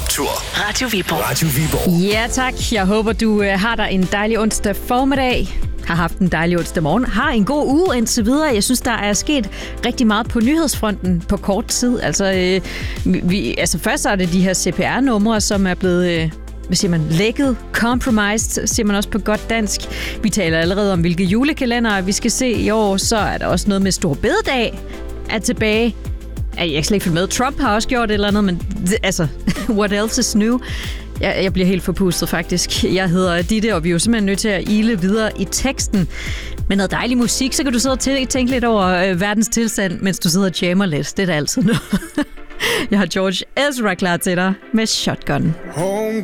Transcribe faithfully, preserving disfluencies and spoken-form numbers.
Optur. Radio Viborg. Radio Viborg. Ja tak, jeg håber du øh, har dig en dejlig onsdag formiddag, har haft en dejlig onsdag morgen, har en god uge indtil videre. Jeg synes, der er sket rigtig meget på nyhedsfronten på kort tid. Altså, øh, vi, altså først er det de her C P R-numre, som er blevet... Øh, hvad siger man? Lækket, compromised, siger man også på godt dansk. Vi taler allerede om, hvilke julekalender vi skal se i år. Så er der også noget med Store Bededag er tilbage. Jeg kan slet ikke følge med. Trump har også gjort et eller andet, men altså, what else is new? Jeg, jeg bliver helt forpustet, faktisk. Jeg hedder Ditte, og vi er jo simpelthen nødt til at ile videre i teksten. Med noget dejlig musik, så kan du sidde og tænke lidt over øh, verdens tilstand, mens du sidder og jammer lidt. Det er da altid noget. Jeg har George Ezra klar til dig med Shotgun. Home